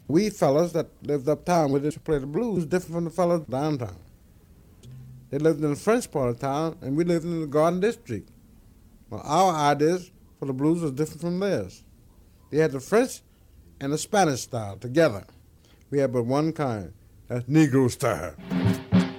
We fellas that lived uptown, we just play the blues different from the fellas downtown. They lived in the French part of town, and we lived in the Garden District. Well, our ideas for the blues was different from theirs. They had the French and the Spanish style together. We had but one kind, that's Negro style.